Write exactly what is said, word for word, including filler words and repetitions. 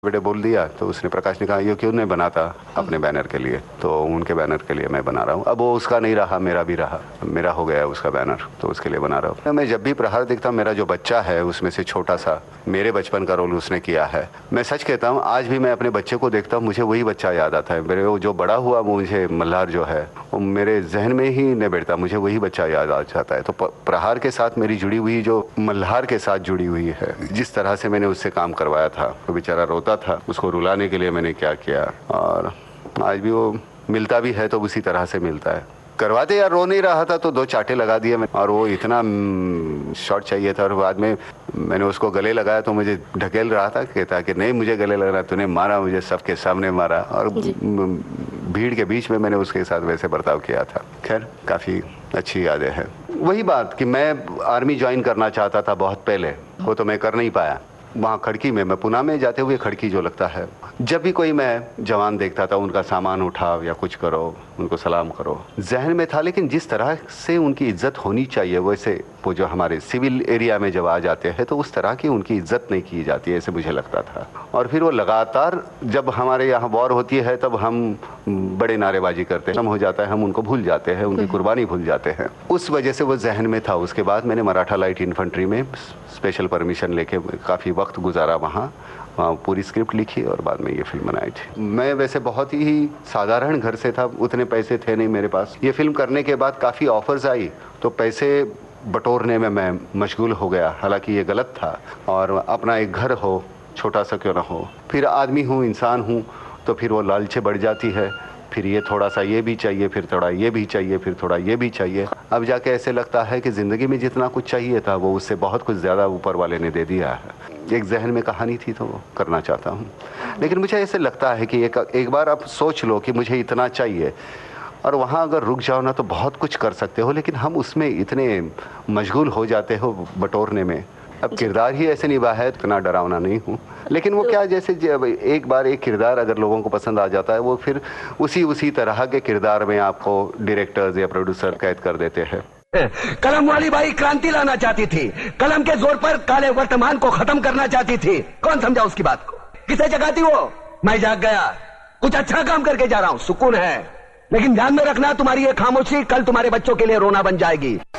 बेटे बोल दिया तो उसने, प्रकाश ने कहा ये क्यों नहीं बनाता अपने बैनर के लिए, तो उनके बैनर के लिए मैं बना रहा हूँ। अब वो उसका नहीं रहा, मेरा भी रहा, मेरा हो गया उसका बैनर, तो उसके लिए बना रहा हूँ। मैं जब भी प्रहार देखता हूँ, मेरा जो बच्चा है उसमें से छोटा सा मेरे बचपन का रोल उसने किया है। मैं सच कहता हूँ, आज भी मैं अपने बच्चे को देखता हूँ, मुझे वही बच्चा याद आता है। मेरे वो जो बड़ा हुआ, मुझे मल्हार जो है वो मेरे जहन में ही नहीं बैठता, मुझे वही बच्चा याद आ जाता है। तो प्रहार के साथ मेरी जुड़ी हुई, जो मल्हार के साथ जुड़ी हुई है, जिस तरह से मैंने उससे काम करवाया था, वो बेचारा रोता था, उसको रुलाने के लिए मैंने क्या किया, और आज भी वो मिलता भी है तो उसी तरह से मिलता है। करवाते यार, रो नहीं रहा था तो दो चाटे लगा दिए मैं, और वो इतना शॉट चाहिए था, और बाद में मैंने उसको गले लगाया तो मुझे ढकेल रहा था, कहता कि नहीं मुझे गले लगना, तूने मारा मुझे, सबके सामने मारा, और भीड़ के बीच में मैंने उसके साथ वैसे बर्ताव किया था। खैर काफ़ी अच्छी यादें हैं। वही बात कि मैं आर्मी ज्वाइन करना चाहता था बहुत पहले, वो तो मैं कर नहीं पाया। वहाँ खड़की में, मैं पुणे में जाते हुए खड़की जो लगता है, जब भी कोई मैं जवान देखता था, उनका सामान उठाओ या कुछ करो, उनको सलाम करो, जहन में था। लेकिन जिस तरह से उनकी इज्जत होनी चाहिए, वैसे वो जो हमारे सिविल एरिया में जब आ जाते हैं तो उस तरह की उनकी इज्जत नहीं की जाती है, ऐसे मुझे लगता था। और फिर वो लगातार जब हमारे यहाँ वॉर होती है तब हम बड़े नारेबाजी करते हैं, हम हो जाता है, हम उनको भूल जाते हैं, उनकी कुर्बानी भूल जाते हैं। उस वजह से वो जहन में था। उसके बाद मैंने मराठा लाइट इन्फेंट्री में स्पेशल परमिशन लेके काफ़ी वक्त गुजारा वहाँ, वहाँ पूरी स्क्रिप्ट लिखी और बाद में ये फिल्म बनाई थी। मैं वैसे बहुत ही साधारण घर से था, उतने पैसे थे नहीं मेरे पास। ये फिल्म करने के बाद काफ़ी ऑफर्स आई तो पैसे बटोरने में मैं मशगूल हो गया, हालांकि ये गलत था। और अपना एक घर हो, छोटा सा क्यों ना हो, फिर आदमी हूँ, इंसान हूँ, तो फिर वो लालचे बढ़ जाती है, फिर ये थोड़ा सा ये भी चाहिए, फिर थोड़ा ये भी चाहिए, फिर थोड़ा ये भी चाहिए। अब जाके ऐसे लगता है कि ज़िंदगी में जितना कुछ चाहिए था वो उससे बहुत कुछ ज़्यादा ऊपर वाले ने दे दिया है। एक जहन में कहानी थी तो वो करना चाहता हूँ, लेकिन मुझे ऐसे लगता है कि एक एक बार आप सोच लो कि मुझे इतना चाहिए, और वहाँ अगर रुक जाओ ना तो बहुत कुछ कर सकते हो, लेकिन हम उसमें इतने मशगूल हो जाते हो बटोरने में। अब किरदार ही ऐसे निभा है, इतना डरावना नहीं हूँ, लेकिन वो क्या, जैसे एक बार एक किरदार अगर लोगों को पसंद आ जाता है, वो फिर उसी उसी तरह के किरदार में आपको डायरेक्टर्स या प्रोड्यूसर कैद कर देते हैं। कलम वाली बाई क्रांति लाना चाहती थी, कलम के जोर पर काले वर्तमान को खत्म करना चाहती थी। कौन समझा उसकी बात को? किसे जगाती वो? मैं जाग गया, कुछ अच्छा काम करके जा रहा हूँ, सुकून है। लेकिन ध्यान में रखना, तुम्हारी ये खामोशी कल तुम्हारे बच्चों के लिए रोना बन जाएगी।